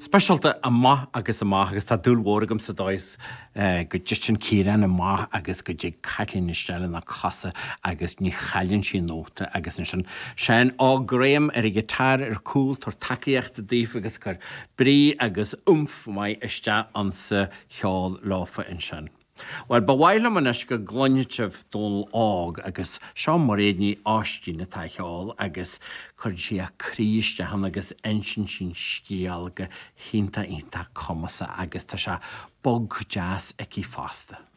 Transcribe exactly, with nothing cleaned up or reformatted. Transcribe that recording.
Specialta a maith agus a maith agus tá dúlhóragam sa dóis go distin círan a maith agus go dtí cailín na steile na casa agus ní chailinn sí nóta agus an sin sean á gréim ar i gitar ar cúil tar takeíocht a díomh agus gur brí agus umf mai iste an sa cheáil láfa in sin. Well, ba bhaile man is go glonneiteh dul ág agus seán mar réadní áistí na taicheáil agus chuir sí a críiste han agus einsin sin scíal go chinta ínta comasa agus tá se bog jazz ag í fásta.